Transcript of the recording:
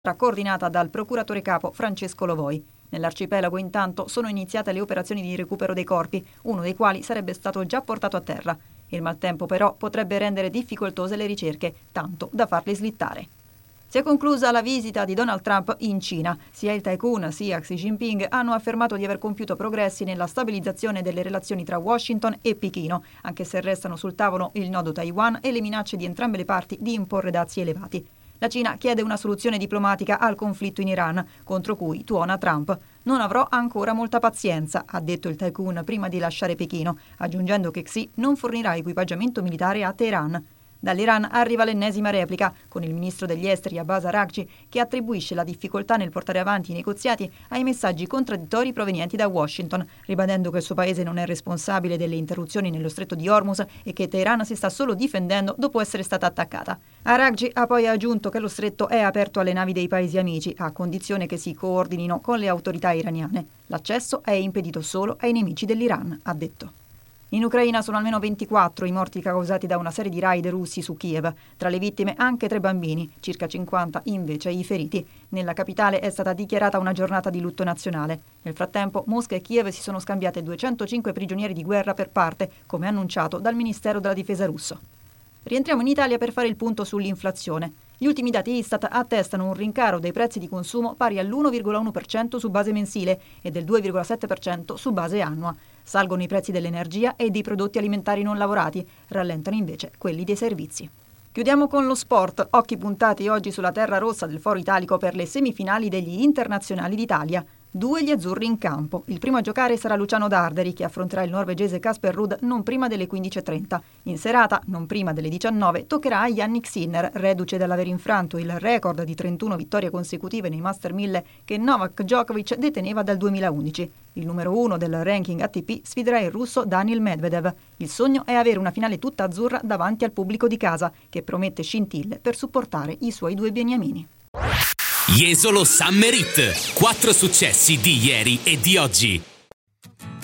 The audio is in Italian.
coordinata dal procuratore capo Francesco Lovoi. Nell'arcipelago intanto sono iniziate le operazioni di recupero dei corpi, uno dei quali sarebbe stato già portato a terra. Il maltempo però potrebbe rendere difficoltose le ricerche, tanto da farli slittare. Si è conclusa la visita di Donald Trump in Cina. Sia il tycoon sia Xi Jinping hanno affermato di aver compiuto progressi nella stabilizzazione delle relazioni tra Washington e Pechino, anche se restano sul tavolo il nodo Taiwan e le minacce di entrambe le parti di imporre dazi elevati. La Cina chiede una soluzione diplomatica al conflitto in Iran, contro cui tuona Trump. Non avrò ancora molta pazienza, ha detto il tycoon prima di lasciare Pechino, aggiungendo che Xi non fornirà equipaggiamento militare a Teheran. Dall'Iran arriva l'ennesima replica, con il ministro degli esteri Abbas Araghchi che attribuisce la difficoltà nel portare avanti i negoziati ai messaggi contraddittori provenienti da Washington, ribadendo che il suo paese non è responsabile delle interruzioni nello stretto di Hormuz e che Teheran si sta solo difendendo dopo essere stata attaccata. Araghchi ha poi aggiunto che lo stretto è aperto alle navi dei paesi amici, a condizione che si coordinino con le autorità iraniane. L'accesso è impedito solo ai nemici dell'Iran, ha detto. In Ucraina sono almeno 24 i morti causati da una serie di raid russi su Kiev. Tra le vittime anche 3 bambini, circa 50 invece i feriti. Nella capitale è stata dichiarata una giornata di lutto nazionale. Nel frattempo Mosca e Kiev si sono scambiate 205 prigionieri di guerra per parte, come annunciato dal Ministero della Difesa russo. Rientriamo in Italia per fare il punto sull'inflazione. Gli ultimi dati Istat attestano un rincaro dei prezzi di consumo pari all'1,1% su base mensile e del 2,7% su base annua. Salgono i prezzi dell'energia e dei prodotti alimentari non lavorati, rallentano invece quelli dei servizi. Chiudiamo con lo sport, occhi puntati oggi sulla terra rossa del Foro Italico per le semifinali degli Internazionali d'Italia. 2 gli azzurri in campo. Il primo a giocare sarà Luciano Darderi, che affronterà il norvegese Casper Ruud non prima delle 15.30. In serata, non prima delle 19, toccherà a Jannik Sinner, reduce dall'aver infranto il record di 31 vittorie consecutive nei Master 1000 che Novak Djokovic deteneva dal 2011. Il numero 1 del ranking ATP sfiderà il russo Daniil Medvedev. Il sogno è avere una finale tutta azzurra davanti al pubblico di casa, che promette scintille per supportare i suoi 2 beniamini. Jesolo Summer Hit. 4 successi di ieri e di oggi.